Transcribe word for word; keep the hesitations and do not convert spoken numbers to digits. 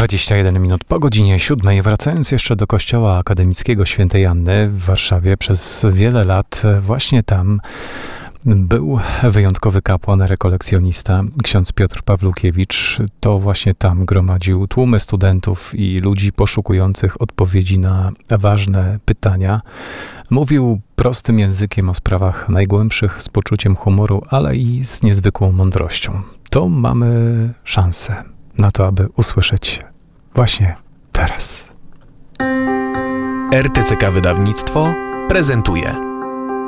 dwadzieścia jeden minut po godzinie siódmej. Wracając jeszcze do Kościoła Akademickiego Świętej Anny w Warszawie, przez wiele lat właśnie tam był wyjątkowy kapłan, rekolekcjonista, ksiądz Piotr Pawlukiewicz. To właśnie tam gromadził tłumy studentów i ludzi poszukujących odpowiedzi na ważne pytania. Mówił prostym językiem o sprawach najgłębszych, z poczuciem humoru, ale i z niezwykłą mądrością. To mamy szansę na to, aby usłyszeć właśnie teraz. R T C K Wydawnictwo prezentuje